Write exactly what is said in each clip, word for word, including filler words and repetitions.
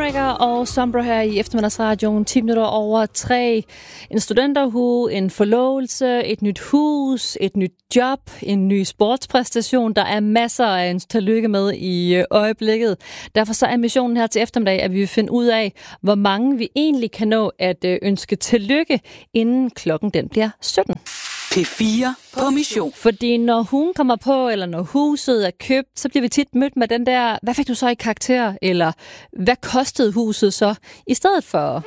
Jawbreaker og Sombra her i eftermiddagsradioen. ti minutter over tre. En studenterhue, en forlovelse, et nyt hus, et nyt job, en ny sportspræstation. Der er masser af en tillykke med i øjeblikket. Derfor så er missionen her til eftermiddag, at vi vil finde ud af, hvor mange vi egentlig kan nå at ønske tillykke, inden klokken den bliver sytten. P fire på mission. Fordi når hun kommer på, eller når huset er købt, så bliver vi tit mødt med den der, hvad fik du så i karakter? Eller hvad kostede huset så? I stedet for...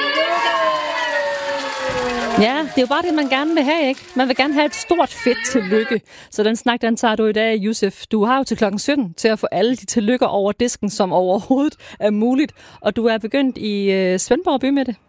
Ja, det er jo bare det, man gerne vil have, ikke? Man vil gerne have et stort fedt tillykke. Så den snak, den tager du i dag, Josef. Du har jo til klokken sytten til at få alle de tillykker over disken, som overhovedet er muligt. Og du er begyndt i øh, Svendborg by med det.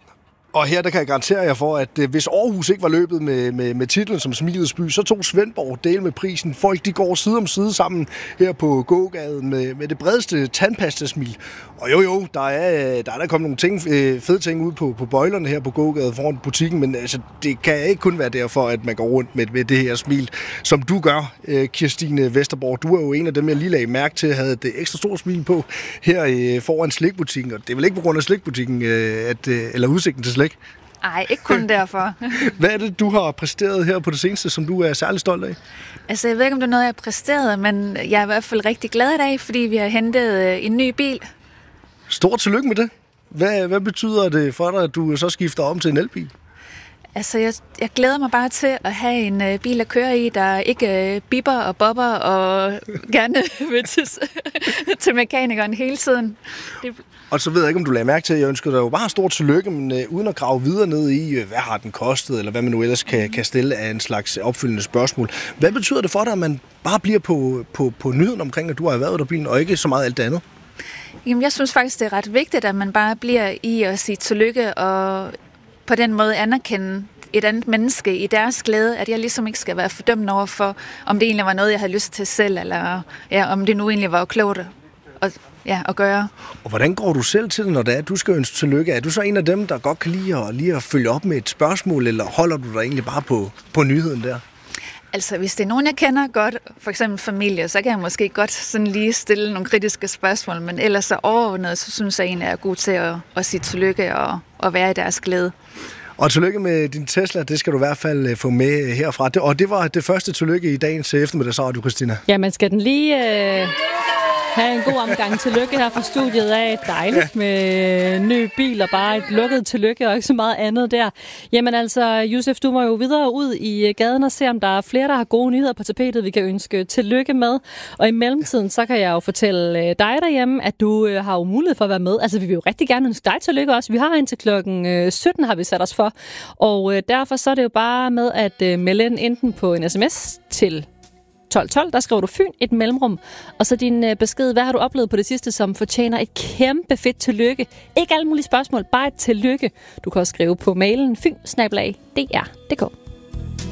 Og her der kan jeg garantere jer for, at hvis Aarhus ikke var løbet med, med, med titlen som Smilets by, så tog Svendborg del med prisen. Folk de går side om side sammen her på gågaden med, med det bredeste tandpastasmil. Og jo jo, der er der, er der kommet nogle ting, fede ting ud på, på bøjlerne her på gågaden foran butikken, men altså, det kan ikke kun være derfor, at man går rundt med, med det her smil, som du gør, Kirstine Vesterborg. Du er jo en af dem, jeg lige lagde mærke til, havde et ekstra stort smil på her foran slikbutikken. Og det er vel ikke på grund af slikbutikken, at, eller udsigten til slik? Nej, ikke kun derfor. Hvad er det, du har præsteret her på det seneste, som du er særlig stolt af? Altså, jeg ved ikke, om det er noget, jeg har præsteret, men jeg er i hvert fald rigtig glad i dag, fordi vi har hentet en ny bil. Stort tillykke med det. Hvad, hvad betyder det for dig, at du så skifter om til en elbil? Altså, jeg, jeg glæder mig bare til at have en uh, bil at køre i, der ikke uh, bipper og bobber og gerne vil til, til mekanikeren hele tiden. Det... Og så ved jeg ikke, om du lagde mærke til, at jeg ønsker dig jo bare stort tillykke, men uh, uden at grave videre ned i, uh, hvad har den kostet, eller hvad man nu ellers kan, kan stille af en slags opfølgende spørgsmål. Hvad betyder det for dig, at man bare bliver på, på, på nyheden omkring, at du har erhvervet dig bilen, og ikke så meget alt det andet? Jamen, jeg synes faktisk, det er ret vigtigt, at man bare bliver i at sige tillykke, og på den måde anerkende et andet menneske i deres glæde, at jeg ligesom ikke skal være fordømt over for, om det egentlig var noget, jeg havde lyst til selv, eller ja, om det nu egentlig var klogt at, ja, at gøre. Og hvordan går du selv til det, når det er, at du skal ønske tillykke? Er du så en af dem, der godt kan lide at, lige at følge op med et spørgsmål, eller holder du dig egentlig bare på, på nyheden der? Altså, hvis det er nogen, jeg kender godt, for eksempel familie, så kan jeg måske godt sådan lige stille nogle kritiske spørgsmål, men ellers så overordnet, så synes jeg egentlig, at jeg er god til at, at sige tillykke og, og være i deres glæde. Og tillykke med din Tesla, det skal du i hvert fald få med herfra. Og det var det første tillykke i dagens eftermiddagsradio, Christina. Ja, man skal den lige øh, have en god omgang tillykke her fra studiet af. Dejligt ja. Med ny bil og bare et lukket tillykke og ikke så meget andet der. Jamen altså, Josef, du må jo videre ud i gaden og se, om der er flere, der har gode nyheder på tapetet, vi kan ønske tillykke med. Og i mellemtiden, så kan jeg jo fortælle dig derhjemme, at du har jo mulighed for at være med. Altså, vi vil jo rigtig gerne ønske dig tillykke også. Vi har indtil klokken sytten, har vi sat os for. Og derfor så er det jo bare med at melde ind enten på en sms til tolv tolv, der skriver du Fyn, et mellemrum, og så din øh, besked, hvad har du oplevet på det sidste, som fortjener et kæmpe fedt tillykke. Ikke alle mulige spørgsmål, bare et tillykke. Du kan også skrive på mailen fyn snabel-a d r punktum d k.